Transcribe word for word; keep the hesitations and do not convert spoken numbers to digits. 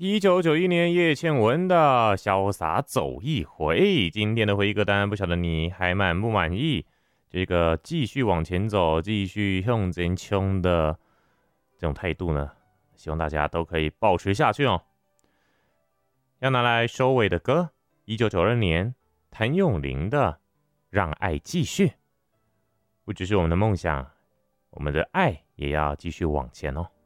一九九一年叶倩文的《潇洒走一回》，今天的回忆歌单，不晓得你还满不满意？这个继续往前走，继续向前冲的这种态度呢，希望大家都可以保持下去哦。要拿来收尾的歌，一九九二年谭咏麟的《让爱继续》，不只是我们的梦想，我们的爱也要继续往前哦。